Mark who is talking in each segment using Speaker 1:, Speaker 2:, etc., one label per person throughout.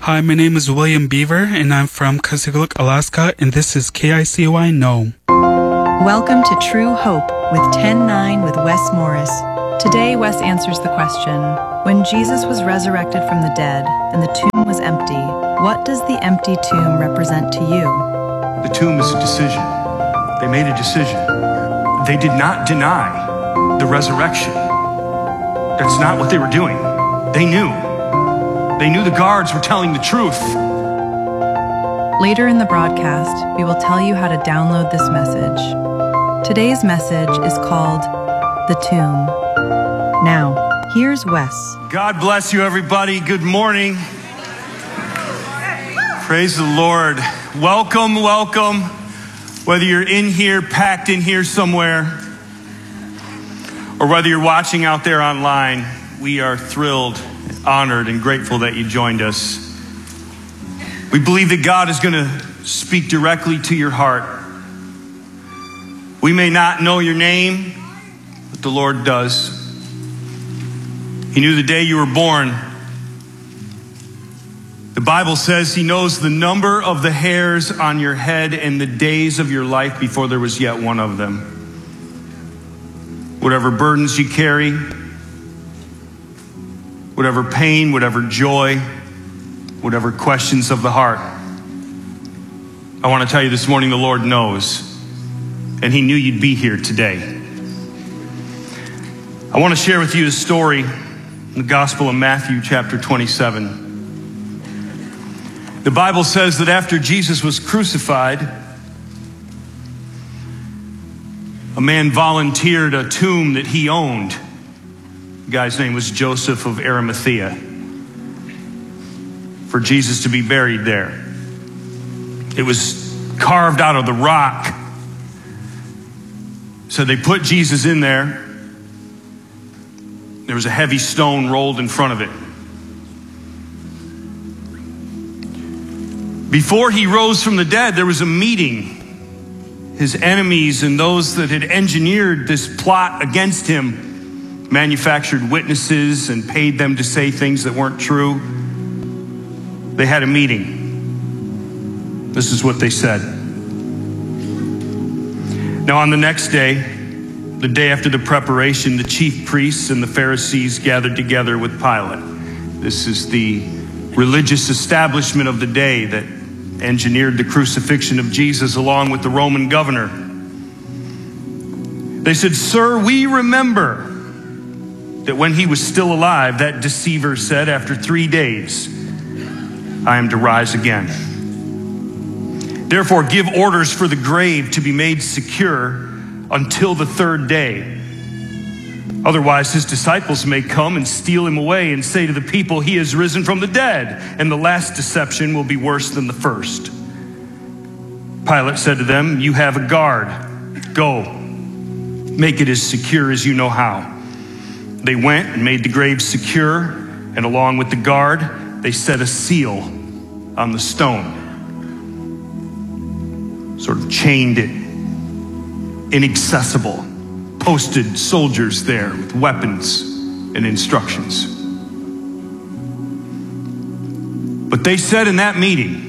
Speaker 1: Hi, my name is William Beaver, and I'm from Kasigluk, Alaska, and this is KICY No.
Speaker 2: Welcome to True Hope with 10-9 with Wes Morris. Today, Wes answers the question, when Jesus was resurrected from the dead and the tomb was empty, what does the empty tomb represent to you?
Speaker 3: The tomb is a decision. They made a decision. They did not deny the resurrection. That's not what they were doing. They knew. They knew the guards were telling the truth.
Speaker 2: Later in the broadcast, we will tell you how to download this message. Today's message is called The Tomb. Now, here's Wes.
Speaker 3: God bless you, everybody. Good morning. Praise the Lord. Welcome, welcome. Whether you're in here, packed in here somewhere, or whether you're watching out there online, we are thrilled, honored, and grateful that you joined us. We believe that God is going to speak directly to your heart. We may not know your name, but the Lord does. He knew the day you were born. The Bible says He knows the number of the hairs on your head and the days of your life before there was yet one of them. Whatever burdens you carry, whatever pain, whatever joy, whatever questions of the heart, I want to tell you this morning, the Lord knows, and He knew you'd be here today. I want to share with you a story in the Gospel of Matthew, chapter 27. The Bible says that after Jesus was crucified, a man volunteered a tomb that he owned. The guy's name was Joseph of Arimathea, for Jesus to be buried there. It was carved out of the rock. So they put Jesus in there. There was a heavy stone rolled in front of it. Before He rose from the dead, there was a meeting. His enemies and those that had engineered this plot against Him manufactured witnesses and paid them to say things that weren't true. They had a meeting. This is what they said. Now on the next day, the day after the preparation, the chief priests and the Pharisees gathered together with Pilate. This is the religious establishment of the day that engineered the crucifixion of Jesus along with the Roman governor. They said, "Sir, we remember that when He was still alive, that deceiver said, after 3 days, I am to rise again. Therefore, give orders for the grave to be made secure until the 3rd day. Otherwise, His disciples may come and steal Him away and say to the people, He has risen from the dead, and the last deception will be worse than the first." Pilate said to them, "You have a guard. Go, make it as secure as you know how." They went and made the grave secure, and along with the guard, they set a seal on the stone. Sort of chained it, inaccessible, posted soldiers there with weapons and instructions. But they said in that meeting,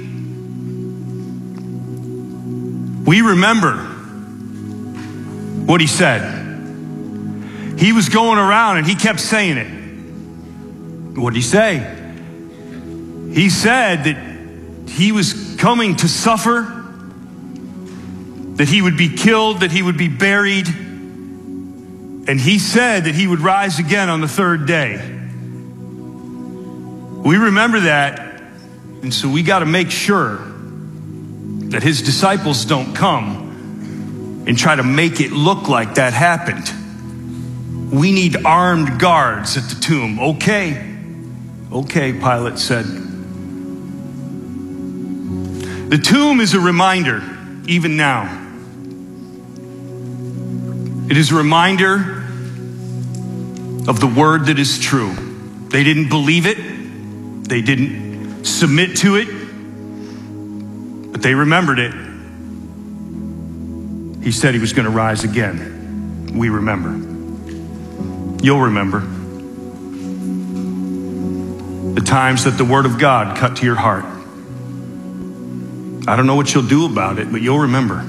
Speaker 3: we remember what he said. He was going around and he kept saying it. What did he say? He said that he was coming to suffer, that he would be killed, that he would be buried, and he said that he would rise again on the 3rd day. We remember that, and so we got to make sure that his disciples don't come and try to make it look like that happened. We need armed guards at the tomb. Okay, Pilate said. The tomb is a reminder, even now. It is a reminder of the word that is true. They didn't believe it. They didn't submit to it. But they remembered it. He said He was going to rise again. We remember. You'll remember. The times that the Word of God cut to your heart. I don't know what you'll do about it, but you'll remember.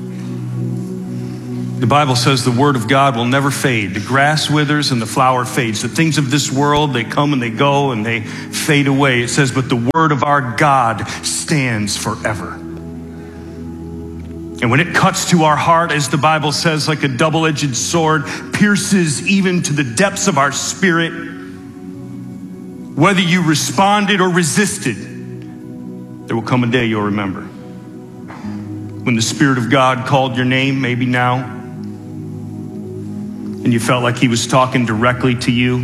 Speaker 3: The Bible says the Word of God will never fade. The grass withers and the flower fades. The things of this world, they come and they go and they fade away. It says, but the Word of our God stands forever. And when it cuts to our heart, as the Bible says, like a double-edged sword, pierces even to the depths of our spirit, whether you responded or resisted, there will come a day you'll remember. When the Spirit of God called your name, maybe now, and you felt like He was talking directly to you,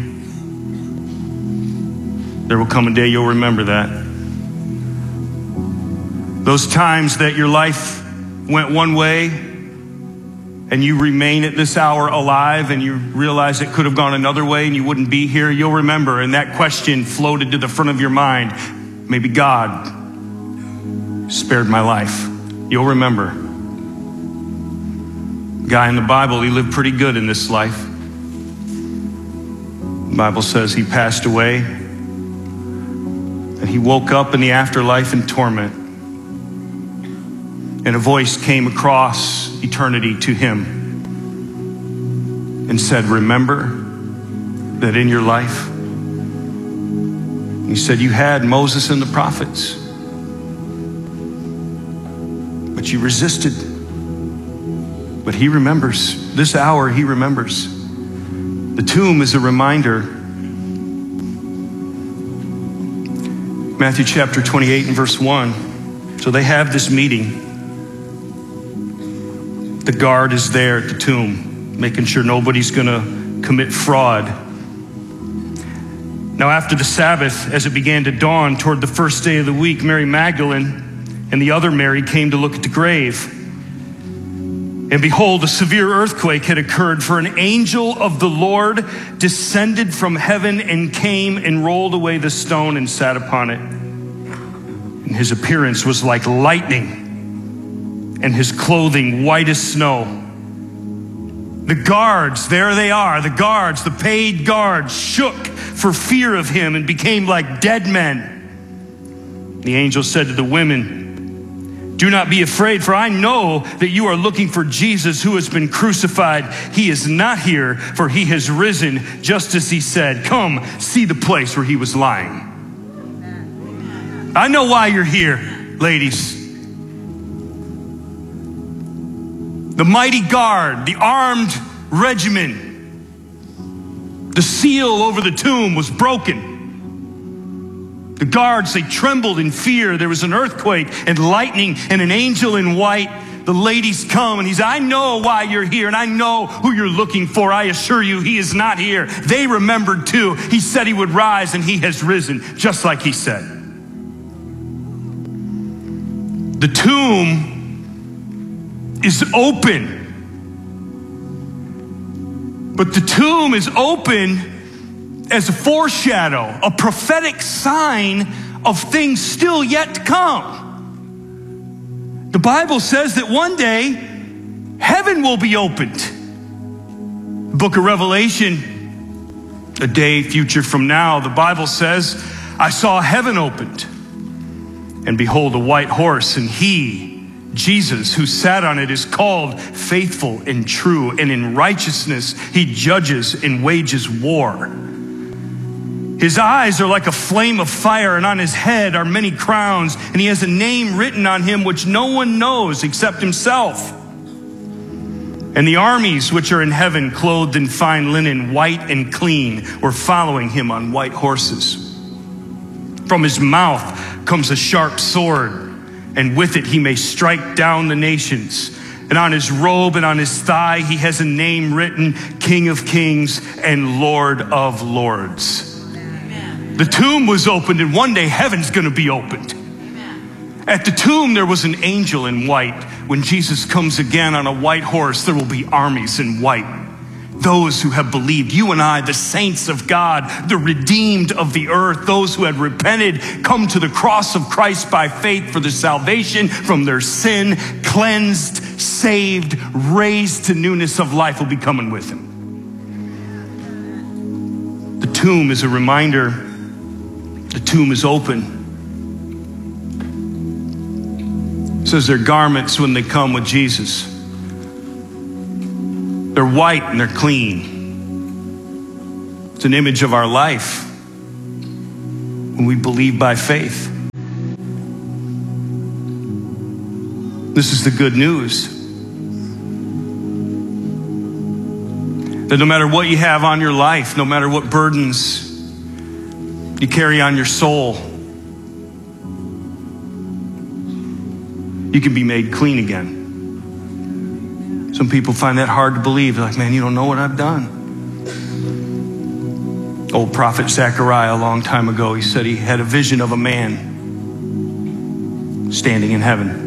Speaker 3: there will come a day you'll remember that. Those times that your life went one way and you remain at this hour alive and you realize it could have gone another way and you wouldn't be here, you'll remember. And that question floated to the front of your mind. Maybe God spared my life. You'll remember. Guy in the Bible, he lived pretty good in this life. The Bible says he passed away and he woke up in the afterlife in torment. And a voice came across eternity to him and said, remember that in your life, he said, you had Moses and the prophets, but you resisted. But he remembers. This hour, he remembers. The tomb is a reminder. Matthew chapter 28 and verse 1. So they have this meeting. The guard is there at the tomb, making sure nobody's going to commit fraud. Now after the Sabbath, as it began to dawn toward the first day of the week, Mary Magdalene and the other Mary came to look at the grave. And behold, a severe earthquake had occurred, for an angel of the Lord descended from heaven and came and rolled away the stone and sat upon it. And his appearance was like lightning, and his clothing white as snow. The guards, there they are, the guards, the paid guards, shook for fear of him and became like dead men. The angel said to the women, do not be afraid, for I know that you are looking for Jesus who has been crucified. He is not here, for he has risen, just as he said. Come, see the place where he was lying. I know why you're here, ladies. The mighty guard, the armed regiment, the seal over the tomb was broken. The guards, they trembled in fear. There was an earthquake and lightning and an angel in white. The ladies come and he said, I know why you're here and I know who you're looking for. I assure you he is not here. They remembered too. He said he would rise and he has risen, just like he said. The tomb is open. But the tomb is open as a foreshadow, a prophetic sign of things still yet to come. The Bible says that one day heaven will be opened. The book of Revelation, a day future from now, the Bible says, I saw heaven opened, and behold, a white horse, and he, Jesus, who sat on it, is called Faithful and True, and in righteousness he judges and wages war. His eyes are like a flame of fire, and on his head are many crowns, and he has a name written on him which no one knows except himself. And the armies which are in heaven, clothed in fine linen, white and clean, were following him on white horses. From his mouth comes a sharp sword, and with it he may strike down the nations. And on his robe and on his thigh he has a name written, King of Kings and Lord of Lords. The tomb was opened, and one day heaven's going to be opened. Amen. At the tomb, there was an angel in white. When Jesus comes again on a white horse, there will be armies in white. Those who have believed, you and I, the saints of God, the redeemed of the earth, those who had repented, come to the cross of Christ by faith for the salvation from their sin, cleansed, saved, raised to newness of life, will be coming with him. The tomb is a reminder. The tomb is open. It says their garments, when they come with Jesus, they're white and they're clean. It's an image of our life when we believe by faith. This is the good news. That no matter what you have on your life, no matter what burdens you carry on your soul, you can be made clean again. Some people find that hard to believe. They're like, man, you don't know what I've done. Old prophet Zechariah, a long time ago, he said he had a vision of a man standing in heaven.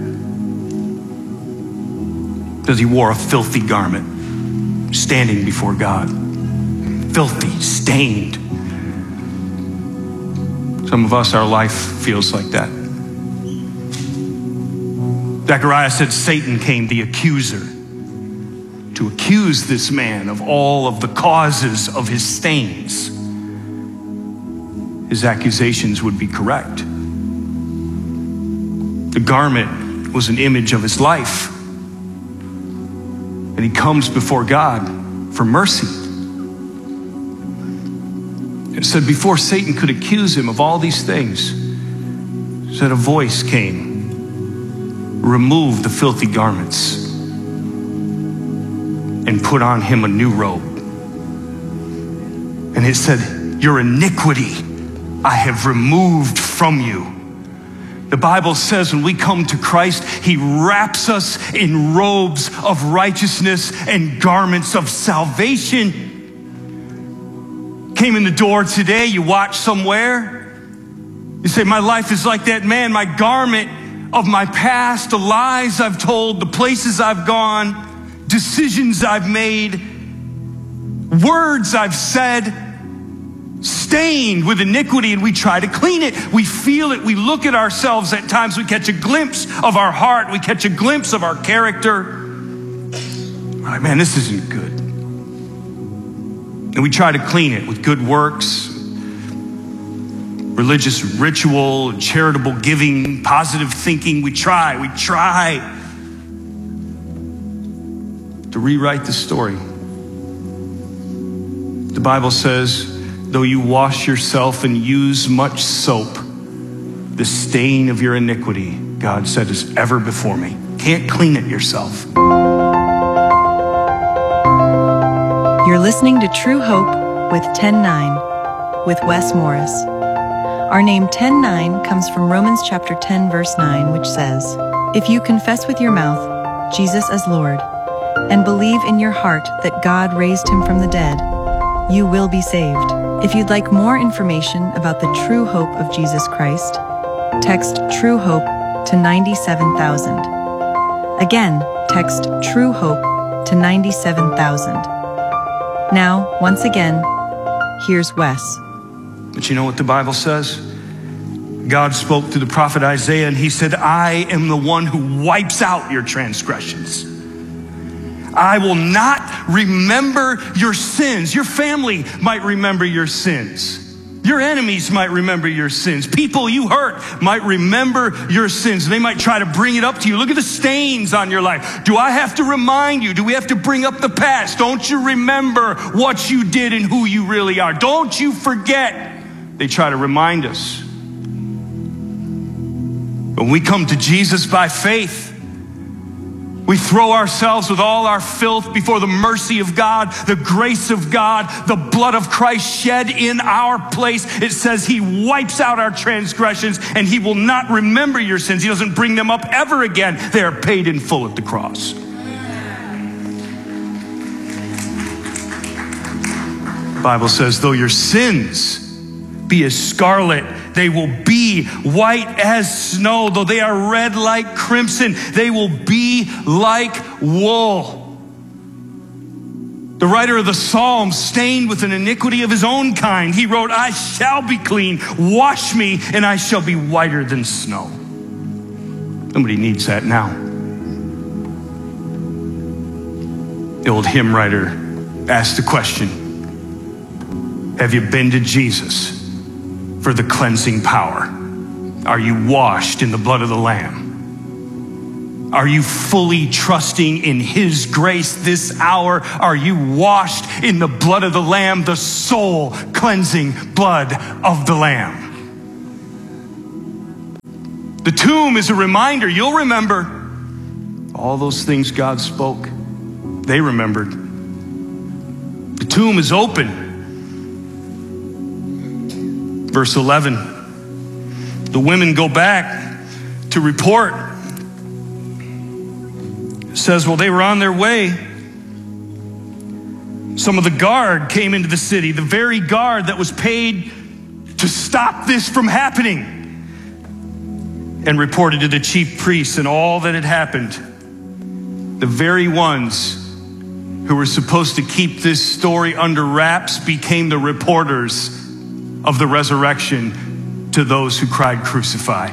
Speaker 3: Because he wore a filthy garment, standing before God. Filthy, stained. Some of us, our life feels like that. Zechariah said Satan came, the accuser, to accuse this man of all of the causes of his stains. His accusations would be correct. The garment was an image of his life. And he comes before God for mercy. It said before Satan could accuse him of all these things, it said a voice came, remove the filthy garments and put on him a new robe. And it said, your iniquity I have removed from you. The Bible says when we come to Christ, he wraps us in robes of righteousness and garments of salvation. Came in the door today, you watch somewhere, you say, my life is like that man, my garment of my past, the lies I've told, the places I've gone, decisions I've made, words I've said, stained with iniquity, and we try to clean it. We feel it. We look at ourselves at times. We catch a glimpse of our heart. We catch a glimpse of our character. We're like, man, this isn't good. And we try to clean it with good works, religious ritual, charitable giving, positive thinking. We try to rewrite the story. The Bible says, though you wash yourself and use much soap, the stain of your iniquity, God said, is ever before me. Can't clean it yourself.
Speaker 2: You're listening to True Hope with 10:9 with Wes Morris. Our name 10:9 comes from Romans chapter 10 verse 9, which says, if you confess with your mouth Jesus as Lord and believe in your heart that God raised him from the dead, you will be saved. If you'd like more information about the true hope of Jesus Christ, text True Hope to 97,000. Again, text True Hope to 97,000. Now, once again, here's Wes.
Speaker 3: But you know what the Bible says? God spoke to the prophet Isaiah and he said, I am the one who wipes out your transgressions. I will not remember your sins. Your family might remember your sins. Your enemies might remember your sins. People you hurt might remember your sins. They might try to bring it up to you. Look at the stains on your life. Do I have to remind you? Do we have to bring up the past? Don't you remember what you did and who you really are? Don't you forget. They try to remind us. When we come to Jesus by faith, we throw ourselves with all our filth before the mercy of God, the grace of God, the blood of Christ shed in our place. It says he wipes out our transgressions and he will not remember your sins. He doesn't bring them up ever again. They are paid in full at the cross. The Bible says, though your sins be as scarlet, they will be white as snow. Though they are red like crimson, they will be like wool. The writer of the Psalms, stained with an iniquity of his own kind, he wrote, I shall be clean. Wash me, and I shall be whiter than snow. Somebody needs that now. The old hymn writer asked the question, have you been to Jesus for the cleansing power? Are you washed in the blood of the Lamb? Are you fully trusting in His grace this hour? Are you washed in the blood of the Lamb, the soul cleansing blood of the Lamb? The tomb is a reminder. You'll remember all those things God spoke. They remembered. The tomb is open. Verse 11, the women go back to report. It says, well, they were on their way. Some of the guard came into the city, the very guard that was paid to stop this from happening, and reported to the chief priests and all that had happened. The very ones who were supposed to keep this story under wraps became the reporters of the resurrection to those who cried, crucify.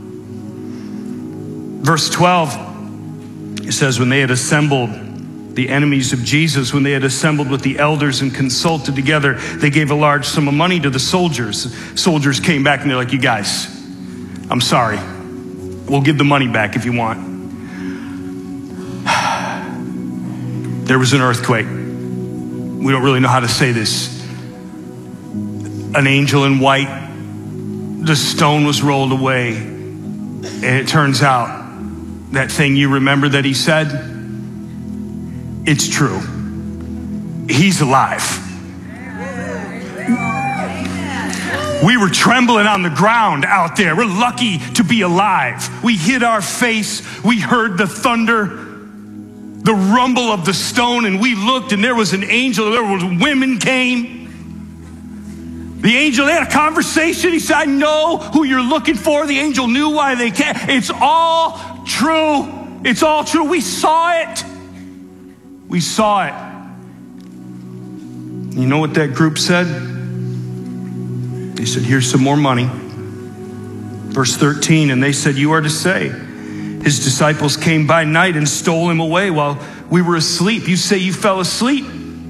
Speaker 3: Verse 12, it says, when they had assembled, the enemies of Jesus, when they had assembled with the elders and consulted together, they gave a large sum of money to the soldiers. Soldiers came back and they're like, you guys, I'm sorry. We'll give the money back if you want. There was an earthquake. We don't really know how to say this. An angel in white, the stone was rolled away. And it turns out that thing you remember that he said, it's true. He's alive. We were trembling on the ground out there. We're lucky to be alive. We hid our face. We heard the thunder, the rumble of the stone, and we looked, and there was an angel. There was women came. The angel, they had a conversation. He said, I know who you're looking for. The angel knew why they came. It's all true. It's all true. We saw it. We saw it. You know what that group said? They said, here's some more money. Verse 13, and they said, you are to say, his disciples came by night and stole him away while we were asleep. You say you fell asleep.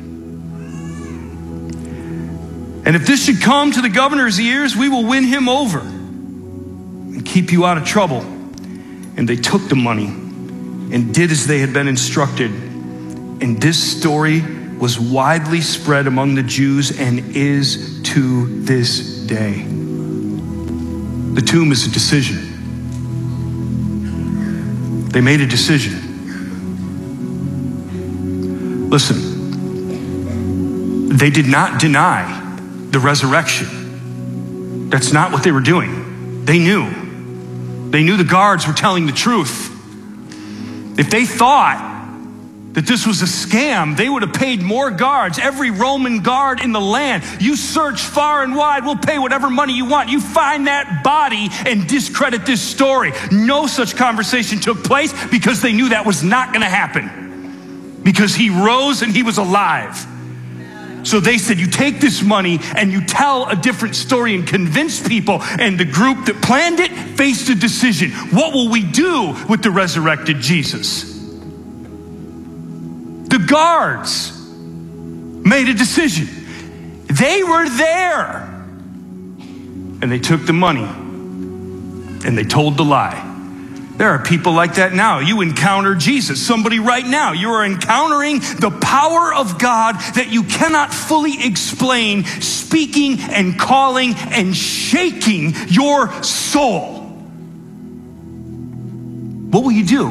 Speaker 3: And if this should come to the governor's ears, we will win him over and keep you out of trouble. And they took the money and did as they had been instructed. And this story was widely spread among the Jews and is to this day. The tomb is a decision. They made a decision. Listen, they did not deny the resurrection. That's not what they were doing. They knew. They knew the guards were telling the truth. If they thought that this was a scam, they would have paid more guards, every Roman guard in the land. You search far and wide, we'll pay whatever money you want. You find that body and discredit this story. No such conversation took place because they knew that was not going to happen. Because he rose and he was alive. So they said, you take this money and you tell a different story and convince people. And the group that planned it faced a decision. What will we do with the resurrected Jesus? The guards made a decision. They were there. And they took the money and they told the lie. There are people like that now. You encounter Jesus, somebody right now. You are encountering the power of God that you cannot fully explain, speaking and calling and shaking your soul. What will you do?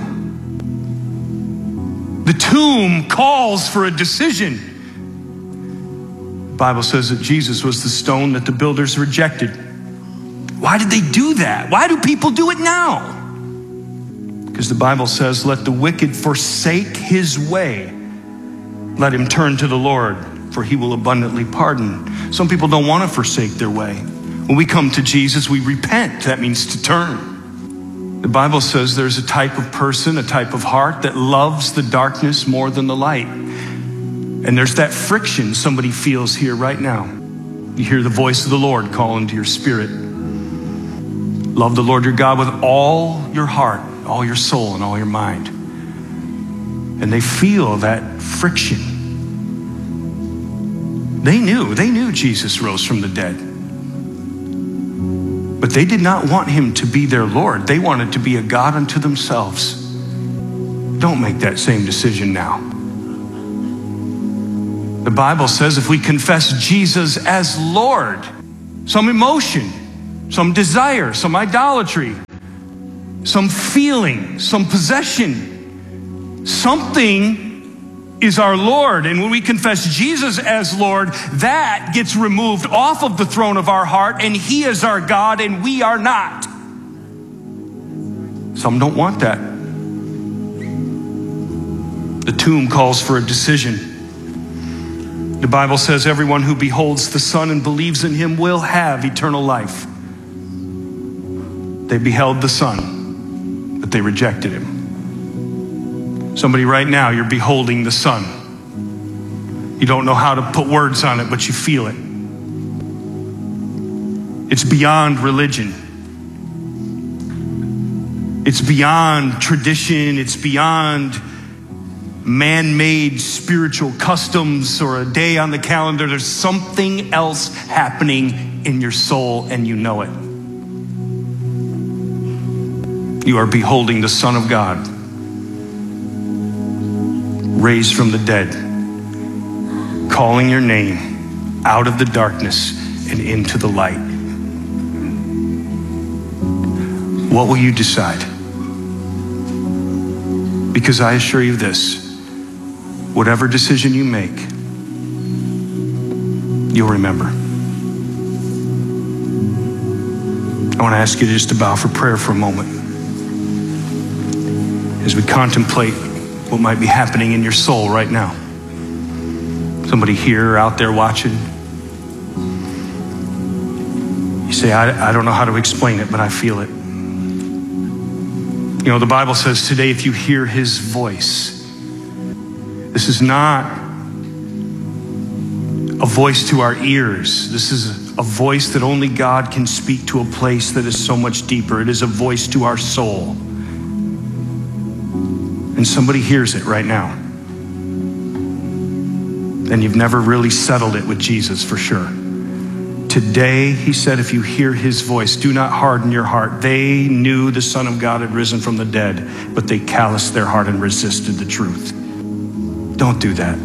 Speaker 3: The tomb calls for a decision. The Bible says that Jesus was the stone that the builders rejected. Why did they do that? Why do people do it now? Because the Bible says, let the wicked forsake his way. Let him turn to the Lord, for he will abundantly pardon. Some people don't want to forsake their way. When we come to Jesus, we repent. That means to turn. The Bible says there's a type of person, a type of heart that loves the darkness more than the light. And there's that friction somebody feels here right now. You hear the voice of the Lord calling to your spirit. Love the Lord your God with all your heart, all your soul, and all your mind. And they feel that friction. They knew Jesus rose from the dead. But they did not want him to be their Lord. They wanted to be a God unto themselves. Don't make that same decision now. The Bible says if we confess Jesus as Lord, some emotion, some desire, some idolatry, some feeling, some possession, something is our Lord. And when we confess Jesus as Lord, that gets removed off of the throne of our heart, and he is our God and we are not. Some don't want that. The tomb calls for a decision. The Bible says everyone who beholds the Son and believes in him will have eternal life. They beheld the Son, but they rejected him. Somebody right now, you're beholding the Son. You don't know how to put words on it, but you feel it. It's beyond religion. It's beyond tradition. It's beyond man-made spiritual customs or a day on the calendar. There's something else happening in your soul, and you know it. You are beholding the Son of God, raised from the dead, calling your name out of the darkness and into the light. What will you decide? Because I assure you this, whatever decision you make, you'll remember. I want to ask you just to bow for prayer for a moment as we contemplate what might be happening in your soul right now. Somebody here or out there watching. You say, I don't know how to explain it, but I feel it. You know, the Bible says today, if you hear his voice, this is not a voice to our ears. This is a voice that only God can speak to a place that is so much deeper. It is a voice to our soul. And somebody hears it right now. And you've never really settled it with Jesus for sure. Today, he said, if you hear his voice, do not harden your heart. They knew the Son of God had risen from the dead, but they calloused their heart and resisted the truth. Don't do that.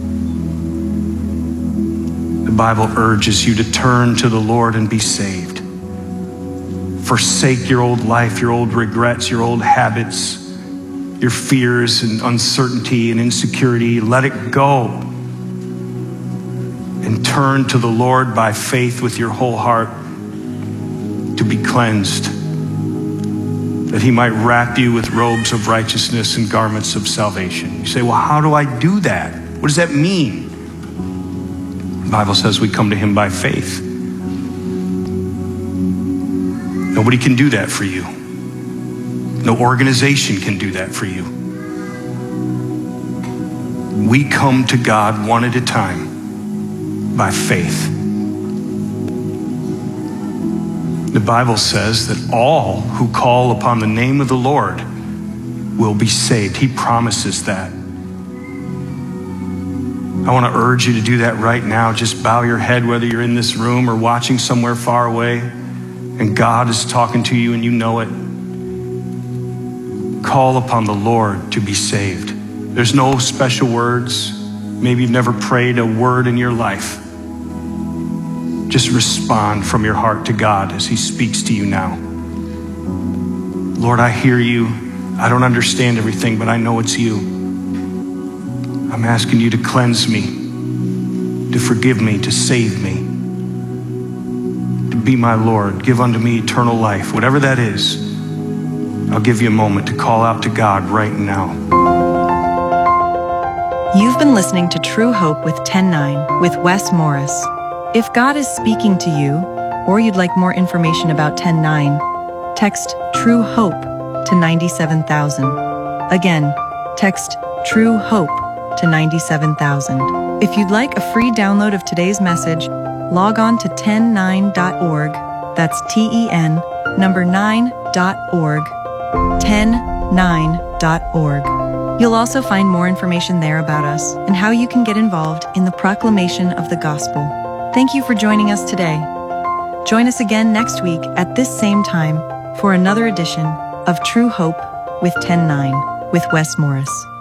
Speaker 3: The Bible urges you to turn to the Lord and be saved. Forsake your old life, your old regrets, your old habits, your fears and uncertainty and insecurity. Let it go. And turn to the Lord by faith with your whole heart to be cleansed, that he might wrap you with robes of righteousness and garments of salvation. You say, well, how do I do that? What does that mean? The Bible says we come to him by faith. Nobody can do that for you. No organization can do that for you. We come to God one at a time by faith. The Bible says that all who call upon the name of the Lord will be saved. He promises that. I want to urge you to do that right now. Just bow your head, whether you're in this room or watching somewhere far away, and God is talking to you and you know it. Call upon the Lord to be saved. There's no special words. Maybe you've never prayed a word in your life. Just respond from your heart to God as he speaks to you now. Lord, I hear you. I don't understand everything, but I know it's you. I'm asking you to cleanse me, to forgive me, to save me, to be my Lord. Give unto me eternal life. Whatever that is, I'll give you a moment to call out to God right now.
Speaker 2: You've been listening to True Hope with 10-9 with Wes Morris. If God is speaking to you, or you'd like more information about 10-9, text True Hope to 97,000. Again, text True Hope to 97,000. If you'd like a free download of today's message, log on to 109.org. That's TEN9.org. 109.org. You'll also find more information there about us and how you can get involved in the proclamation of the gospel. Thank you for joining us today. Join us again next week at this same time for another edition of True Hope with 10-9 with Wes Morris.